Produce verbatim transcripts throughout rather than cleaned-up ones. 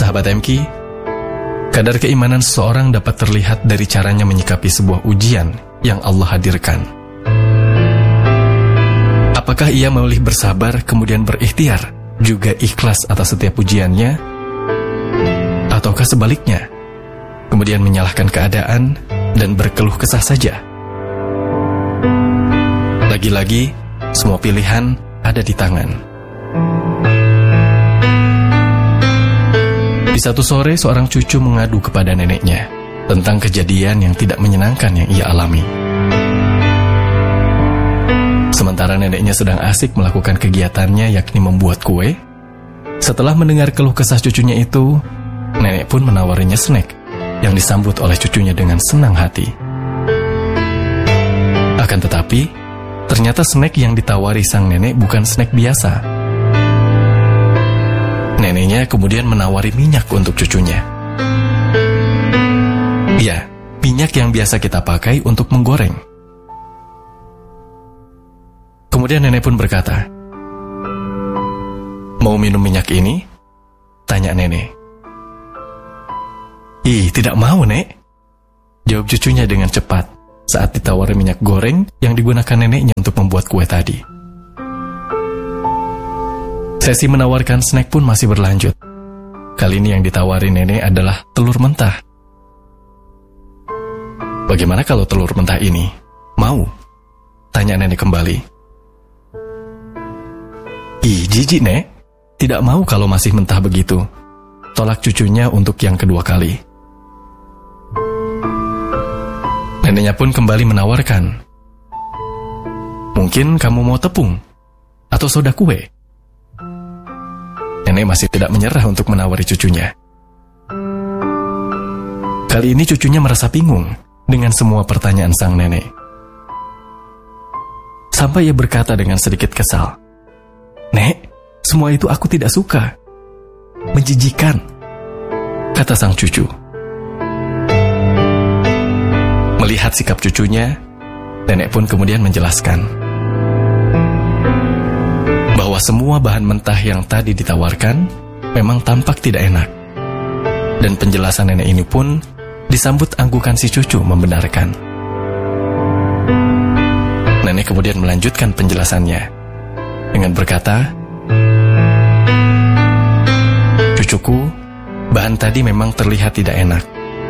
Sahabat M K, kadar keimanan seseorang dapat terlihat dari caranya menyikapi sebuah ujian yang Allah hadirkan. Apakah ia memilih bersabar kemudian berikhtiar, juga ikhlas atas setiap ujiannya? Ataukah sebaliknya, kemudian menyalahkan keadaan dan berkeluh kesah saja? Lagi-lagi, semua pilihan ada di tangan. Di satu sore, seorang cucu mengadu kepada neneknya tentang kejadian yang tidak menyenangkan yang ia alami. Sementara neneknya sedang asik melakukan kegiatannya, yakni membuat kue. Setelah mendengar keluh kesah cucunya itu, nenek pun menawarinya snack yang disambut oleh cucunya dengan senang hati. Akan tetapi, ternyata snack yang ditawari sang nenek bukan snack biasa. Neneknya kemudian menawari minyak untuk cucunya. Ya, minyak yang biasa kita pakai untuk menggoreng. Kemudian nenek pun berkata, "Mau minum minyak ini?" tanya nenek. "Ih, tidak mau, Nek," jawab cucunya dengan cepat saat ditawari minyak goreng yang digunakan neneknya untuk membuat kue tadi. Sesi menawarkan snack pun masih berlanjut. Kali ini yang ditawari nenek adalah telur mentah. "Bagaimana kalau telur mentah ini? Mau?" tanya nenek kembali. "Ih, jijik, Nek. Tidak mau kalau masih mentah begitu," tolak cucunya untuk yang kedua kali. Neneknya pun kembali menawarkan, "Mungkin kamu mau tepung atau soda kue?" Nenek masih tidak menyerah untuk menawari cucunya. Kali ini cucunya merasa bingung dengan semua pertanyaan sang nenek. Sampai ia berkata dengan sedikit kesal, "Nek, semua itu aku tidak suka. Menjijikan," kata sang cucu. Melihat sikap cucunya, nenek pun kemudian menjelaskan bahwa semua bahan mentah yang tadi ditawarkan memang tampak tidak enak. Dan penjelasan nenek ini pun disambut anggukan si cucu membenarkan. Nenek kemudian melanjutkan penjelasannya dengan berkata, "Cucuku, bahan tadi memang terlihat tidak enak.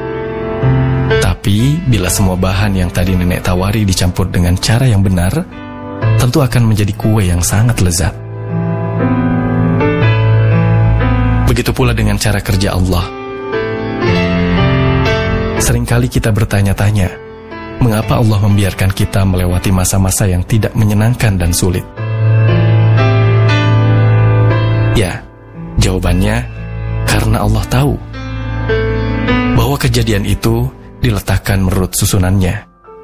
Tapi bila semua bahan yang tadi nenek tawari dicampur dengan cara yang benar, tentu akan menjadi kue yang sangat lezat." Begitu pula dengan cara kerja Allah. Seringkali kita bertanya-tanya, mengapa Allah membiarkan kita melewati masa-masa yang tidak menyenangkan dan sulit? Ya, jawabannya karena Allah tahu bahwa kejadian itu diletakkan menurut susunannya.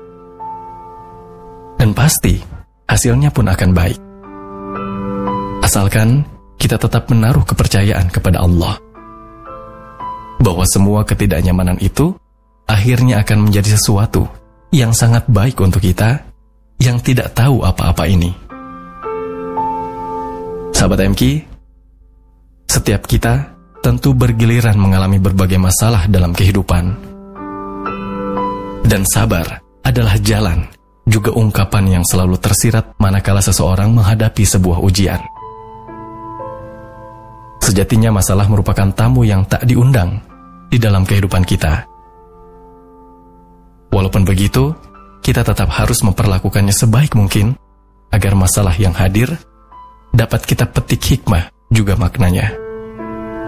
Dan pasti hasilnya pun akan baik. Asalkan kita tetap menaruh kepercayaan kepada Allah bahwa semua ketidaknyamanan itu akhirnya akan menjadi sesuatu yang sangat baik untuk kita yang tidak tahu apa-apa ini. Sahabat M K, setiap kita tentu bergiliran mengalami berbagai masalah dalam kehidupan. Dan sabar adalah jalan, juga ungkapan yang selalu tersirat manakala seseorang menghadapi sebuah ujian. Sejatinya masalah merupakan tamu yang tak diundang di dalam kehidupan kita. Walaupun begitu, kita tetap harus memperlakukannya sebaik mungkin agar masalah yang hadir dapat kita petik hikmah juga maknanya.